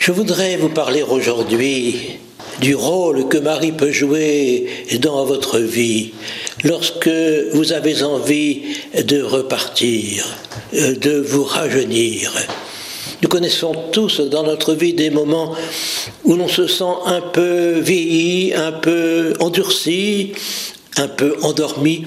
Je voudrais vous parler aujourd'hui du rôle que Marie peut jouer dans votre vie lorsque vous avez envie de repartir, de vous rajeunir. Nous connaissons tous dans notre vie des moments où l'on se sent un peu vieilli, un peu endurci, un peu endormi,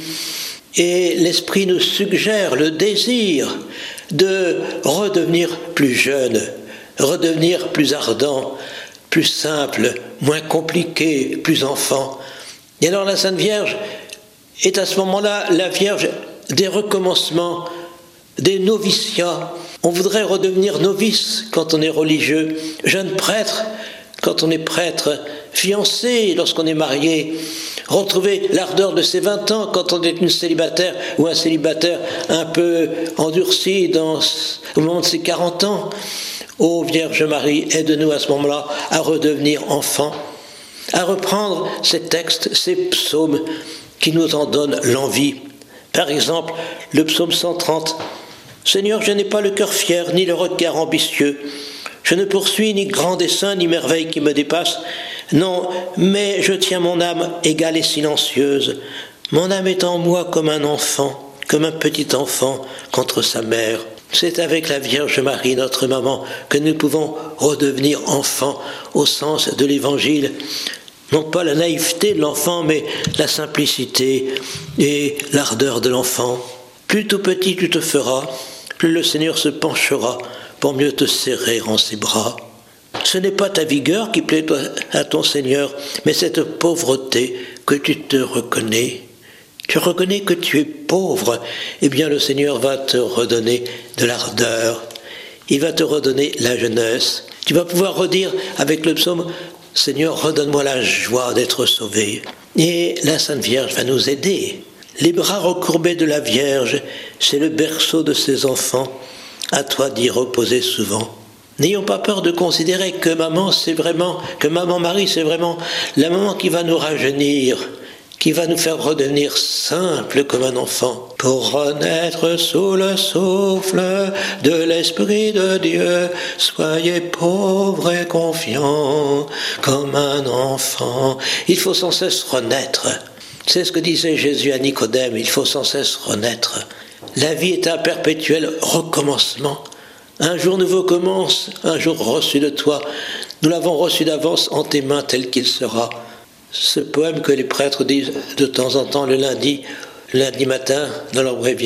et l'esprit nous suggère le désir de redevenir plus jeune, redevenir plus ardent, plus simple, moins compliqué, plus enfant. Et alors la Sainte Vierge est à ce moment-là la Vierge des recommencements, des noviciats. On voudrait redevenir novice quand on est religieux, jeune prêtre quand on est prêtre, fiancé lorsqu'on est marié, retrouver l'ardeur de ses 20 ans quand on est une célibataire ou un célibataire un peu endurci au moment de ses 40 ans. Ô Vierge Marie, aide-nous à ce moment-là à redevenir enfants, à reprendre ces textes, ces psaumes qui nous en donnent l'envie. Par exemple, le psaume 130. « Seigneur, je n'ai pas le cœur fier, ni le regard ambitieux. Je ne poursuis ni grand dessein, ni merveille qui me dépasse. Non, mais je tiens mon âme égale et silencieuse. Mon âme est en moi comme un enfant, comme un petit enfant contre sa mère. » C'est avec la Vierge Marie, notre maman, que nous pouvons redevenir enfants au sens de l'Évangile. Non pas la naïveté de l'enfant, mais la simplicité et l'ardeur de l'enfant. Plus tout petit tu te feras, plus le Seigneur se penchera pour mieux te serrer en ses bras. Ce n'est pas ta vigueur qui plaît à ton Seigneur, mais cette pauvreté que tu te reconnais. Tu reconnais que tu es pauvre, eh bien le Seigneur va te redonner de l'ardeur. Il va te redonner la jeunesse. Tu vas pouvoir redire avec le psaume « Seigneur, redonne-moi la joie d'être sauvé ». Et la Sainte Vierge va nous aider. Les bras recourbés de la Vierge, c'est le berceau de ses enfants. À toi d'y reposer souvent. N'ayons pas peur de considérer que Maman Marie, c'est vraiment la maman qui va nous rajeunir, qui va nous faire redevenir simples comme un enfant, pour renaître sous le souffle de l'Esprit de Dieu. Soyez pauvres et confiants comme un enfant. Il faut sans cesse renaître. C'est ce que disait Jésus à Nicodème, il faut sans cesse renaître. La vie est un perpétuel recommencement. Un jour nouveau commence, un jour reçu de toi. Nous l'avons reçu d'avance en tes mains tel qu'il sera. Ce poème que les prêtres disent de temps en temps le lundi matin dans leur bréviaire.